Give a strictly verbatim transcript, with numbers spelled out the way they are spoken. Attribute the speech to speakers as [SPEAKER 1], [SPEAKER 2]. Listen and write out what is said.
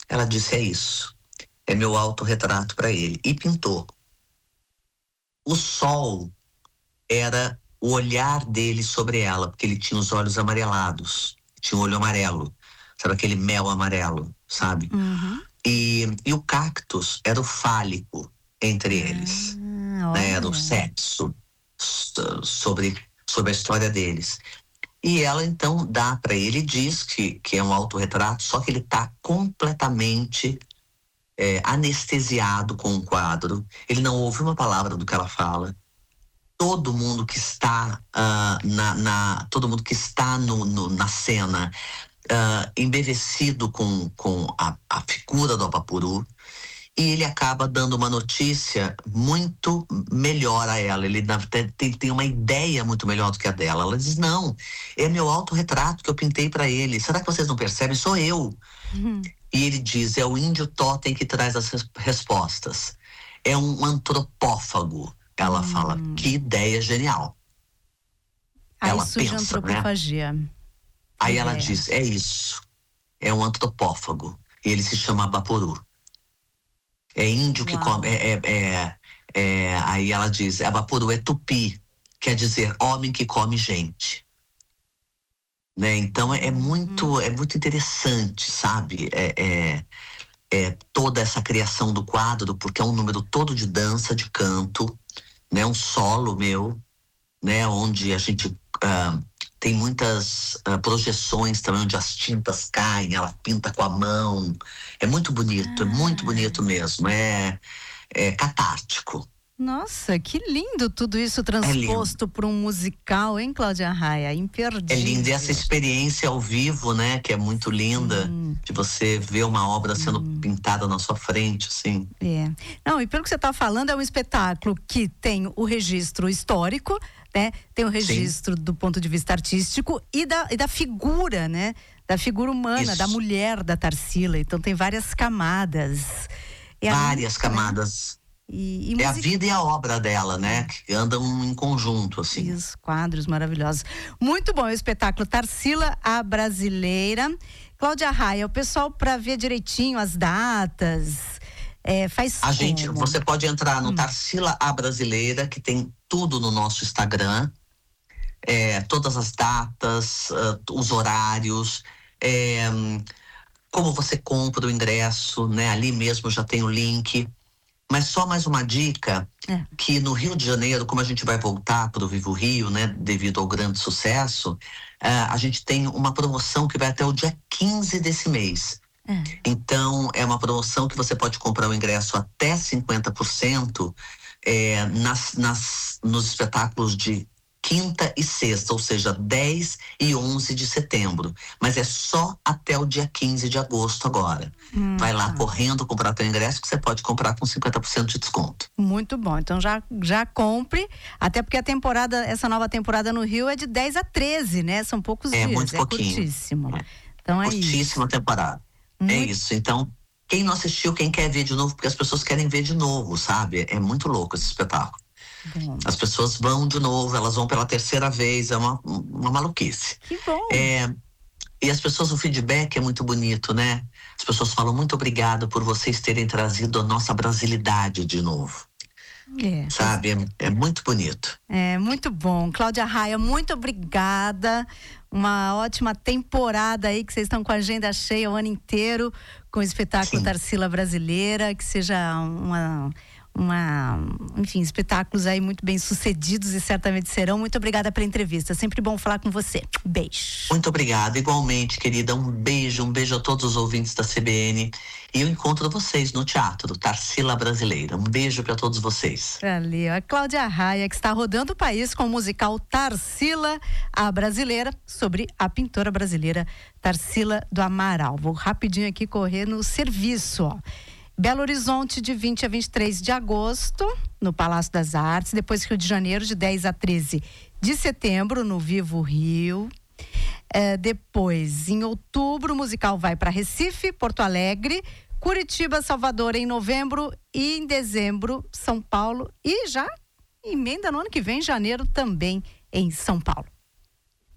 [SPEAKER 1] Ela disse, é isso. É meu autorretrato para ele. E pintou. O sol era o olhar dele sobre ela, porque ele tinha os olhos amarelados. Tinha um olho amarelo. Sabe aquele mel amarelo, sabe?
[SPEAKER 2] Uhum.
[SPEAKER 1] E, e o cactus era o fálico entre eles.
[SPEAKER 2] Ah,
[SPEAKER 1] Né? Era o
[SPEAKER 2] olha.
[SPEAKER 1] sexo sobre, sobre a história deles. E ela então dá para ele, diz que, que é um autorretrato, só que ele está completamente é, anestesiado com o quadro. Ele não ouve uma palavra do que ela fala. Todo mundo que está uh, na, na todo mundo que está no, no, na cena uh, embevecido com, com a, a figura do Apapuru, e ele acaba dando uma notícia muito melhor a ela. Ele tem, tem uma ideia muito melhor do que a dela. Ela diz, não, é meu autorretrato que eu pintei para ele. Será que vocês não percebem? Sou eu.
[SPEAKER 2] Uhum.
[SPEAKER 1] E ele diz, é o índio totem que traz as respostas. É um antropófago. Ela hum. fala, que ideia genial.
[SPEAKER 2] Aí
[SPEAKER 1] ela
[SPEAKER 2] surge
[SPEAKER 1] pensa,
[SPEAKER 2] antropofagia.
[SPEAKER 1] né? Aí
[SPEAKER 2] ideia.
[SPEAKER 1] ela diz, é isso. É um antropófago. E ele se chama Abapuru. É índio que
[SPEAKER 2] Uau.
[SPEAKER 1] come, é, é, é, é, aí ela diz, Abapuru é tupi, quer dizer homem que come gente. Né? Então é, é, muito,
[SPEAKER 2] hum.
[SPEAKER 1] é muito interessante, sabe? É, é, é toda essa criação do quadro, porque é um número todo de dança, de canto, né? Um solo meu, né? Onde a gente uh, tem muitas uh, projeções também, onde as tintas caem, ela pinta com a mão. É muito bonito,
[SPEAKER 2] ah.
[SPEAKER 1] é muito bonito mesmo, é, é catártico.
[SPEAKER 2] Nossa, que lindo tudo isso transposto
[SPEAKER 1] é
[SPEAKER 2] por um musical, hein, Cláudia Raia? Imperdível.
[SPEAKER 1] É lindo, e essa experiência ao vivo, né, que é muito linda, Sim. de você ver uma obra sendo hum. pintada na sua frente, assim.
[SPEAKER 2] É. Não, e pelo que você está falando, é um espetáculo que tem o registro histórico, né, tem o registro Sim. do ponto de vista artístico e da, e da figura, né, da figura humana, Isso. da mulher da Tarsila, então tem várias camadas.
[SPEAKER 1] E várias a, camadas. Né?
[SPEAKER 2] E, e
[SPEAKER 1] é music... a vida e a obra dela, né? Que andam em conjunto, assim.
[SPEAKER 2] Os quadros maravilhosos. Muito bom o espetáculo Tarsila, a Brasileira. Cláudia Raia, o pessoal, para ver direitinho as datas, é, faz
[SPEAKER 1] A como? gente, você pode entrar no hum. Tarsila, a Brasileira, que tem tudo no nosso Instagram. É, todas as datas, uh, os horários, é, como você compra o ingresso, né? Ali mesmo já tem o link. Mas só mais uma dica, é. que no Rio de Janeiro, como a gente vai voltar para o Vivo Rio, né, devido ao grande sucesso, uh, a gente tem uma promoção que vai até o dia quinze desse mês. É. Então, é uma promoção que você pode comprar o ingresso até cinquenta por cento é, nas, nas, nos espetáculos de quinta e sexta, ou seja, dez e onze de setembro. Mas é só até o dia quinze de agosto agora. Hum, Vai lá tá. correndo comprar teu ingresso, que você pode comprar com cinquenta por cento de desconto.
[SPEAKER 2] Muito bom, então já, já compre, até porque a temporada, essa nova temporada no Rio é de dez a treze, né? São poucos
[SPEAKER 1] é,
[SPEAKER 2] dias,
[SPEAKER 1] muito
[SPEAKER 2] é
[SPEAKER 1] pouquinho.
[SPEAKER 2] curtíssimo. Então é
[SPEAKER 1] Curtíssima
[SPEAKER 2] isso.
[SPEAKER 1] temporada.
[SPEAKER 2] Muito...
[SPEAKER 1] É isso, então quem não assistiu, quem quer ver de novo, porque as pessoas querem ver de novo, sabe? É muito louco esse espetáculo. Bom. As pessoas vão de novo, elas vão pela terceira vez, é uma, uma maluquice.
[SPEAKER 2] Que bom!
[SPEAKER 1] É, e as pessoas, o feedback é muito bonito, né? As pessoas falam, muito obrigado por vocês terem trazido a nossa brasilidade de novo. É, Sabe? É, é muito bonito.
[SPEAKER 2] É, muito bom. Cláudia Raia, muito obrigada. Uma ótima temporada aí, que vocês estão com a agenda cheia o ano inteiro, com o espetáculo Sim. Tarsila Brasileira, que seja uma... Uma, enfim, espetáculos aí muito bem sucedidos e certamente serão. Muito obrigada pela entrevista, sempre bom falar com você. Beijo.
[SPEAKER 1] Muito obrigada, igualmente, querida, um beijo, um beijo a todos os ouvintes da C B N, e eu encontro vocês no teatro Tarsila Brasileira. Um beijo para todos vocês.
[SPEAKER 2] Valeu. A Cláudia Raia, que está rodando o país com o musical Tarsila, a Brasileira, sobre a pintora brasileira Tarsila do Amaral. Vou rapidinho aqui correr no serviço, ó. Belo Horizonte, de vinte a vinte e três de agosto, no Palácio das Artes. Depois Rio de Janeiro, de dez a treze de setembro, no Vivo Rio. É, depois, em outubro, o musical vai para Recife, Porto Alegre, Curitiba, Salvador em novembro e em dezembro, São Paulo. E já emenda no ano que vem, janeiro, também em São Paulo.